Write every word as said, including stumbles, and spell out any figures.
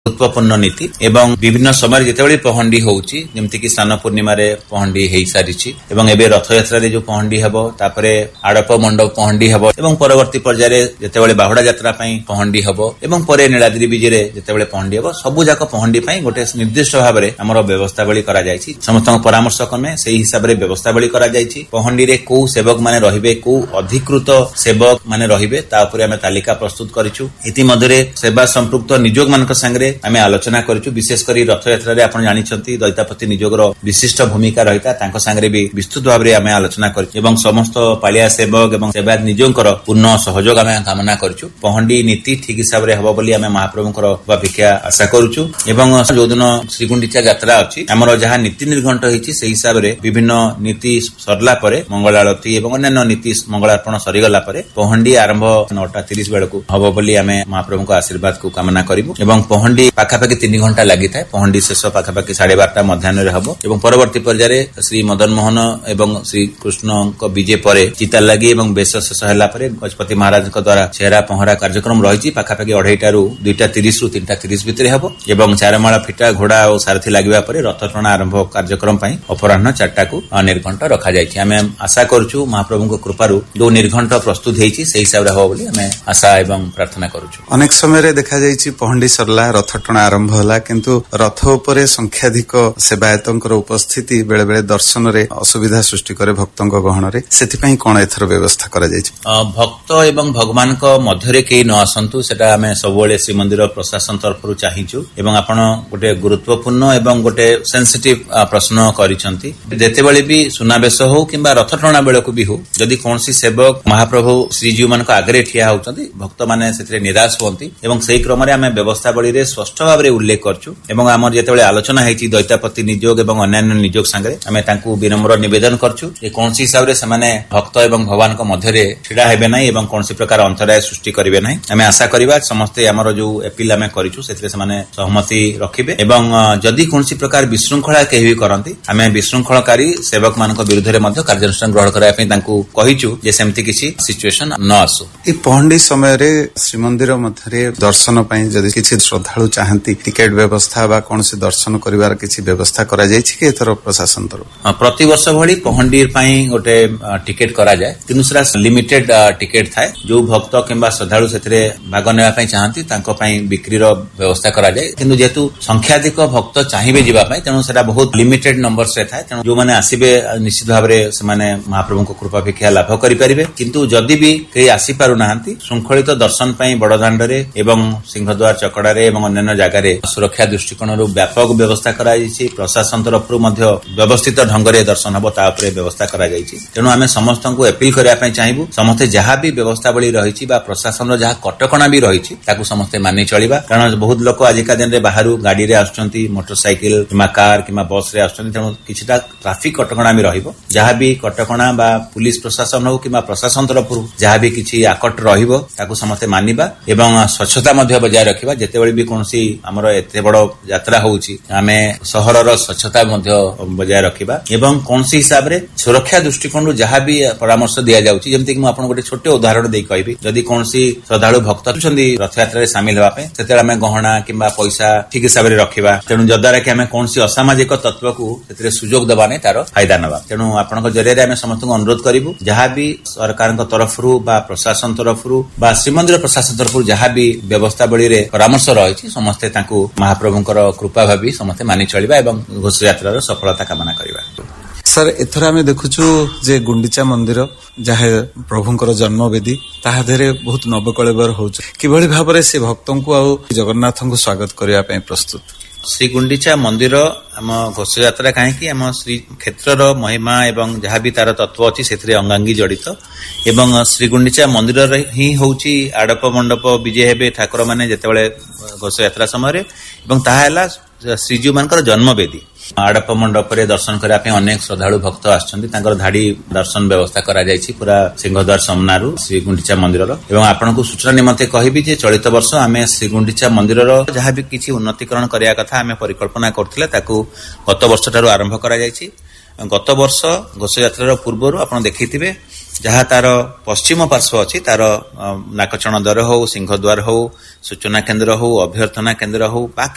ଗୁରୁତ୍ୱପୂର୍ଣ୍ଣ ନୀତି ଏବଂ ବିଭିନ୍ନ ସମୟରେ ଯେତେବେଳେ ପହଣ୍ଡି ହେଉଛି ଯେମିତିକି ସ୍ନାନ ପୂର୍ଣ୍ଣିମାରେ ପହଣ୍ଡି ହେଇସାରିଛି ଏବଂ ଏବେ ରଥଯାତ୍ରାରେ ଯୋଉ ପହଣ୍ଡି ହେବ ତାପରେ ଆଡ଼ପ ମଣ୍ଡପ ପହଣ୍ଡି ହେବ ଏବଂ ପରବର୍ତ୍ତୀ ପର୍ଯ୍ୟାୟରେ ଯେତେବେଳେ ବାହୁଡା ଯାତ୍ରା ପାଇଁ ପହଣ୍ଡି ହେବ ଏବଂ ପରେ ନୀଳାଦ୍ରି ବିଜେରେ ଯେତେବେଳେ ପହଣ୍ଡି ହେବ ସବୁ ଯାକ ପହଣ୍ଡି ପାଇଁ ଗୋଟେ ନିର୍ଦ୍ଦିଷ୍ଟ ଭାବରେ ଆମର ବ୍ୟବସ୍ଥାବଳୀ କରାଯାଇଛି। ସମସ୍ତଙ୍କ ପରାମର୍ଶ କ୍ରମେ ସେହି ହିସାବରେ ବ୍ୟବସ୍ଥାବଳୀ କରାଯାଇଛି। ପହଣ୍ଡିରେ କୋଉ ସେବକ ମାନେ ରହିବେ, କୋଉ ଅଧିକୃତ ସେବକ ମାନେ ରହିବେ ତା ଉପରେ ଆମେ ତାଲିକା ପ୍ରସ୍ତୁତ କରିଛୁ। ଇତିମଧ୍ୟରେ ସେବା ସମ୍ପୃକ୍ତ ନିଯୋଗ ମାନଙ୍କ ସାଙ୍ଗରେ ଆମେ ଆଲୋଚନା କରିଛୁ। ବିଶେଷ କରି ରଥଯାତ୍ରାରେ ଆପଣ ଜାଣିଛନ୍ତି ଦୈତାପତି ନିଯୋଗର ବିଶିଷ୍ଟ ଭୂମିକା ରହିଥାଏ, ତାଙ୍କ ସାଙ୍ଗରେ ବି ବିସ୍ତୃତ ଭାବରେ ଆମେ ଆଲୋଚନା କରିଛୁ ଏବଂ ସମସ୍ତ ପାଳିଆ ସେବକ ଏବଂ ସେବା ନିଯୋଗଙ୍କର ପୂର୍ଣ୍ଣ ସହଯୋଗ ଆମେ କାମନା କରିଛୁ। ପହଣ୍ଡି ନୀତି ଠିକ ହିସାବରେ ହେବ ବୋଲି ଆମେ ମହାପ୍ରଭୁଙ୍କର ଅପେକ୍ଷା ଆଶା କରୁଛୁ ଏବଂ ଯୋଉଦିନ ଶ୍ରୀଗୁଣ୍ଡିଚା ଯାତ୍ରା ଅଛି ଆମର ଯାହା ନୀତି ନିର୍ଘଣ୍ଟ ହେଇଛି ସେହି ହିସାବରେ ବିଭିନ୍ନ ନୀତି ସରିଲା ପରେ ମଙ୍ଗଳ ଆଳତି ଏବଂ ଅନ୍ୟାନ୍ୟ ନୀତି ମଙ୍ଗଳାର୍ପଣ ସରିଗଲା ପରେ ପହଣ୍ଡି ଆରମ୍ଭ ନଅଟା ତିରିଶ ବେଳକୁ ହେବ ବୋଲି ଆମେ ମହାପ୍ରଭୁଙ୍କ ଆଶୀର୍ବାଦକୁ କାମନା କରିବୁ ଏବଂ ପହଣ୍ଡି ପାଖାପାଖି ତିନି ଘଣ୍ଟା ଲାଗିଥାଏ। ପହଣ୍ଡି ଶେଷ ପାଖାପାଖି ସାଢେ ବାରଟା ମଧ୍ୟାହ୍ନରେ ହେବ ଏବଂ ପରବର୍ତ୍ତୀ ପର୍ଯ୍ୟାୟରେ ଶ୍ରୀ ମଦନ ମୋହନ ଏବଂ ଶ୍ରୀକୃଷ୍ଣଙ୍କ ବିଜେ ପରେ ଚିତା ଲାଗି ଏବଂ ବେଶ ଶେଷ ହେଲା ପରେ ଗଜପତି ମହାରାଜଙ୍କ ଦ୍ୱାରା ଚେହେରା ପହଁରା କାର୍ଯ୍ୟକ୍ରମ ରହିଛି। ପାଖାପାଖି ଅଢେଇଟାରୁ ଦୁଇଟା ତିରିଶ ରୁ ତିନିଟା ତିରିଶ ଭିତରେ ହେବ ଏବଂ ଚାରମାଳ ଫିଟା ଘୋଡା ଓ ସାରଥୀ ଲାଗିବା ପରେ ରଥଟଣା ଆରମ୍ଭ କାର୍ଯ୍ୟକ୍ରମ ପାଇଁ ଅପରାହ୍ନ ଚାରିଟାକୁ ନିର୍ଘଣ୍ଟ ରଖାଯାଇଛି। ଆମେ ଆଶା କରୁଛୁ ମହାପ୍ରଭୁଙ୍କ କୃପାରୁ ଯୋଉ ନିର୍ଘଣ୍ଟ ପ୍ରସ୍ତୁତ ହେଇଛି ସେହି ହିସାବରେ ହେବ ବୋଲି ଆମେ ଆଶା ଏବଂ ପ୍ରାର୍ଥନା କରୁଛୁ। ଅନେକ ସମୟରେ ଦେଖାଯାଇଛି ପହଣ୍ଡି ସରିଲା, ରଥଟଣା ଆରମ୍ଭ ହେଲା, କିନ୍ତୁ ରଥ ଉପରେ ସଂଖ୍ୟାଧିକ ସେବାୟତଙ୍କର ଉପସ୍ଥିତି ବେଳେ ବେଳେ ଦର୍ଶନରେ ଅସୁବିଧା ସୃଷ୍ଟି କରେ ଭକ୍ତଙ୍କ ଗହଣରେ। ସେଥିପାଇଁ କଣ ଏଥର ବ୍ୟବସ୍ଥା କରାଯାଇଛି? ଭକ୍ତ ଏବଂ ଭଗବାନଙ୍କ ମଧ୍ୟରେ କେହି ନ ଆସନ୍ତୁ ସେଟା ଆମେ ସବୁବେଳେ ଶ୍ରୀମନ୍ଦିର ପ୍ରଶାସନ ତରଫରୁ ଚାହିଁଛୁ ଏବଂ ଆପଣ ଗୋଟେ ଗୁରୁତ୍ୱପୂର୍ଣ୍ଣ ଏବଂ ଗୋଟେ ସେନ୍ସିଟିଭ ପ୍ରଶ୍ନ କରିଛନ୍ତି। ଯେତେବେଳେ ବି ସୁନାବେଶ ହଉ କିମ୍ବା ରଥଟଣା ବେଳକୁ ବି ହଉ ଯଦି କୌଣସି ସେବକ ମହାପ୍ରଭୁ ଶ୍ରୀଜୀଉ ମାନଙ୍କ ଆଗରେ ଠିଆ ହେଉଛନ୍ତି ଭକ୍ତମାନେ ସେଥିରେ ନିରାଶ ହୁଅନ୍ତି ଏବଂ ସେହି କ୍ରମରେ ଆମେ ବ୍ୟବସ୍ଥାବଳୀରେ ସ୍ପଷ୍ଟ ଭାବରେ ଉଲ୍ଲେଖ କରୁଛୁ ଏବଂ ଆମର ଯେତେବେଳେ ଆଲୋଚନା ହେଇଛି ଦୈତାପତି ନିଯୋଗ ଏବଂ ଅନ୍ୟାନ୍ୟ ନିଯୋଗ ସାଙ୍ଗରେ ଆମେ ତାଙ୍କୁ ବିନମ୍ର ନିବେଦନ କରୁଛୁ ଯେ କୌଣସି ହିସାବରେ ସେମାନେ ଭକ୍ତ ଏବଂ ଭଗବାନଙ୍କ ମଧ୍ୟରେ ଛିଡା ହେବେ ନାହିଁ ଏବଂ କୌଣସି ପ୍ରକାର ଅନ୍ତରାୟ ସୃଷ୍ଟି କରିବେ ନାହିଁ। ଆମେ ଆଶା କରିବା ସମସ୍ତେ ଆମର ଯୋଉ ଏପିଲ ଆମେ କରିଛୁ ସେଥିରେ ସେମାନେ ସହମତି ରଖିବେ ଏବଂ ଯଦି କୌଣସି ପ୍ରକାର ବିଶୃଙ୍ଖଳା କେହି ବି କରନ୍ତି ଆମେ ବିଶୃଙ୍ଖଳକାରୀ ସେବକ ମାନଙ୍କ ବିରୁଦ୍ଧରେ ମଧ୍ୟ କାର୍ଯ୍ୟାନୁଷ୍ଠାନ ଗ୍ରହଣ କରିବା ପାଇଁ ତାଙ୍କୁ କହିଛୁ ଯେ ସେମିତି କିଛି ସିଚୁଏସନ ନ ଆସୁ। ଏହି ପହଣ୍ଡି ସମୟରେ ଶ୍ରୀମନ୍ଦିର ମଧ୍ୟରେ ଦର୍ଶନ ପାଇଁ ଯଦି କିଛି ଶ୍ରଦ୍ଧାଳୁ ଚାହାନ୍ତି ଟିକେଟ ବ୍ୟବସ୍ଥା ବା କୌଣସି ଦର୍ଶନ କରିବାର କିଛି ବ୍ୟବସ୍ଥା କରାଯାଇଛି କି ଏଥର ପ୍ରଶାସନ ତରଫରୁ? ପ୍ରତିବର୍ଷ ଭଳି ପହଣ୍ଡି ପାଇଁ ଗୋଟେ ଟିକେଟ କରାଯାଏ କିନ୍ତୁ ସେଟା ଲିମିଟେଡ ଟିକେଟ ଥାଏ। ଯୋଉ ଭକ୍ତ କିମ୍ବା ଶ୍ରଦ୍ଧାଳୁ ସେଥିରେ ଭାଗ ନେବା ପାଇଁ ଚାହାନ୍ତି ତାଙ୍କ ପାଇଁ ବିକ୍ରିର ବ୍ୟବସ୍ଥା କରାଯାଏ କିନ୍ତୁ ଯେହେତୁ ସଂଖ୍ୟାଧିକ ଭକ୍ତ ଚାହିଁବେ ଯିବା ପାଇଁ ତେଣୁ ସେଟା ବହୁତ ଲିମିଟେଡ ନମ୍ବର୍ସରେ ଥାଏ। ତେଣୁ ଯୋଉମାନେ ଆସିବେ ନିଶ୍ଚିତ ଭାବରେ ସେମାନେ ମହାପ୍ରଭୁଙ୍କ କୃପାଭିକ୍ଷା ଲାଭ କରିପାରିବେ କିନ୍ତୁ ଯଦି ବି କେହି ଆସିପାରୁନାହାନ୍ତି ଶୃଙ୍ଖଳିତ ଦର୍ଶନ ପାଇଁ ବଡଦାଣ୍ଡରେ ଏବଂ ସିଂହଦ୍ୱାର ଚକଡାରେ ଏବଂ ଅନ୍ୟାନ୍ୟ ଜାଗାରେ ସୁରକ୍ଷା ଦୃଷ୍ଟିକୋଣରୁ ବ୍ୟାପକ ବ୍ୟବସ୍ଥା କରାଯାଇଛି। ପ୍ରଶାସନ ତରଫରୁ ମଧ୍ୟ ବ୍ୟବସ୍ଥିତ ଢଙ୍ଗରେ ଦର୍ଶନ ହେବ ତା ଉପରେ ବ୍ୟବସ୍ଥା କରାଯାଇଛି। ତେଣୁ ଆମେ ସମସ୍ତଙ୍କୁ ଅପିଲ କରିବା ପାଇଁ ଚାହିଁବୁ ସମସ୍ତେ ଯାହା ବି ବ୍ୟବସ୍ଥାବଳୀ ରହିଛି ବା ପ୍ରଶାସନର ଯାହା କଟକଣା ବି ରହିଛି ତାକୁ ସମସ୍ତେ ମାନି ଚଳିବା କାରଣ ବହୁତ ଲୋକ ଆଜିକା ଦିନରେ ବାହାରୁ ଗାଡିରେ ଆସୁଛନ୍ତି ମୋଟର ସାଇକେଲ କିମ୍ବା କାର କିମ୍ବା ବସରେ ଆସୁଛନ୍ତି ତେଣୁ କିଛିଟା ଟ୍ରାଫିକ କଟକଣା ବି ରହିବ। ଯାହା ବି କଟକଣା ବା ପୁଲିସ ପ୍ରଶାସନ ହଉ କିମ୍ବା ପ୍ରଶାସନ ତରଫରୁ ଯାହା ବି କିଛି ଆକଟ ରହିବ ତାକୁ ସମସ୍ତେ ମାନିବା ଏବଂ ସ୍ୱଚ୍ଛତା ମଧ୍ୟ ବଜାୟ ରଖିବା। ଯେତେବେଳେ ବି କୌଣସି ଆମର ଏତେ ବଡ ଯାତ୍ରା ହଉଛି ଆମେ ସହରର ସ୍ୱଚ୍ଛତା ମଧ୍ୟ ବଜାୟ ରଖିବା ଏବଂ କୌଣସି ହିସାବରେ ସୁରକ୍ଷା ଦୃଷ୍ଟିକୋଣରୁ ଯାହା ବି ପରାମର୍ଶ ଦିଆଯାଉଛି ଯେମିତିକି ମୁଁ ଆପଣଙ୍କୁ ଗୋଟେ ଛୋଟ ଉଦାହରଣ ଦେଇ କହିବି ଯଦି କୌଣସି ଶ୍ରଦ୍ଧାଳୁ ଭକ୍ତ ଅଛନ୍ତି ରଥଯାତ୍ରାରେ ସାମିଲ ହେବା ପାଇଁ ସେତେବେଳେ ଆମେ ଗହଣା କିମ୍ବା ପଇସା ଠିକ ହିସାବରେ ରଖିବା ତେଣୁ ଯଦ୍ୱାରା କି ଆମେ କୌଣସି ଅସାମାଜିକ ତତ୍ତ୍ୱକୁ ସେଥିରେ ସୁଯୋଗ ଦେବା ନାହିଁ ତାର ଫାଇଦା ନେବା। ତେଣୁ ଆପଣଙ୍କ ଜରିଆରେ ଆମେ ସମସ୍ତଙ୍କୁ ଅନୁରୋଧ କରିବୁ ଯାହା ବି ସରକାରଙ୍କ ତରଫରୁ ବା ପ୍ରଶାସନ ତରଫରୁ ବା ଶ୍ରୀମନ୍ଦିର ପ୍ରଶାସନ ତରଫରୁ ଯାହା ବି ବ୍ୟବସ୍ଥାବଳୀରେ ପରାମର୍ଶ ରହିଛି ସମସ୍ତେ ତାଙ୍କୁ ମହାପ୍ରଭୁଙ୍କର କୃପା ଭାବି ସମସ୍ତେ ମାନି ଚଳିବା ଏବଂ ଘୋଷଯାତ୍ରାର ସଫଳତା କାମନା କରିବା। ସାର୍ ଏଥର ଆମେ ଦେଖୁଛୁ ଯେ ଗୁଣ୍ଡିଚା ମନ୍ଦିର ଯାହା ପ୍ରଭୁଙ୍କର ଜନ୍ମବେଦୀ ତାହା ଦେହରେ ବହୁତ ନବକଳେବର ହଉଛି କିଭଳି ଭାବରେ ସେ ଭକ୍ତଙ୍କୁ ଆଉ ଜଗନ୍ନାଥଙ୍କୁ ସ୍ୱାଗତ କରିବା ପାଇଁ ପ୍ରସ୍ତୁତ? ଶ୍ରୀଗୁଣ୍ଡିଚା ମନ୍ଦିର ଆମ ଘୋଷଯାତ୍ରା କାହିଁକି ଆମ ଶ୍ରୀକ୍ଷେତ୍ରର ମହିମା ଏବଂ ଯାହାବି ତାର ତତ୍ତ୍ୱ ଅଛି ସେଥିରେ ଅଙ୍ଗାଙ୍ଗୀ ଜଡିତ ଏବଂ ଶ୍ରୀଗୁଣ୍ଡିଚା ମନ୍ଦିରରେ ହିଁ ହଉଛି ଆଡ଼ପ ମଣ୍ଡପ ବିଜେ ହେବେ ଠାକୁରମାନେ ଯେତେବେଳେ ଘୋଷଯାତ୍ରା ସମୟରେ ଏବଂ ତାହା ହେଲା ଶ୍ରୀଜୀଉ ମାନଙ୍କର ଜନ୍ମବେଦୀ। ଆଡ଼ପ ମଣ୍ଡପରେ ଦର୍ଶନ କରିବା ପାଇଁ ଅନେକ ଶ୍ରଦ୍ଧାଳୁ ଭକ୍ତ ଆସୁଛନ୍ତି ତାଙ୍କର ଧାଡି ଦର୍ଶନ ବ୍ୟବସ୍ଥା କରାଯାଇଛି ପୁରା ସିଂହଦ୍ୱାର ସାମ୍ନାରୁ ଶ୍ରୀଗୁଣ୍ଡିଚା ମନ୍ଦିରର ଏବଂ ଆପଣଙ୍କୁ ସୂଚନା ନିମନ୍ତେ କହିବି ଯେ ଚଳିତ ବର୍ଷ ଆମେ ଶ୍ରୀଗୁଣ୍ଡିଚା ମନ୍ଦିରର ଯାହାବି କିଛି ଉନ୍ନତିକରଣ କରିବା କଥା ଆମେ ପରିକଳ୍ପନା କରୁଥିଲେ ତାକୁ ଗତ ବର୍ଷଠାରୁ ଆରମ୍ଭ କରାଯାଇଛି। ଗତ ବର୍ଷ ଘୋଷଯାତ୍ରାର ପୂର୍ବରୁ ଆପଣ ଦେଖିଥିବେ ଯାହା ତାର ପଶ୍ଚିମ ପାର୍ଶ୍ୱ ଅଛି ତାର ନାକଚଣ ଦ୍ୱାର ହଉ ସିଂହଦ୍ୱାର ହଉ ସୂଚନା କେନ୍ଦ୍ର ହଉ ଅଭ୍ୟର୍ଥନା କେନ୍ଦ୍ର ହଉ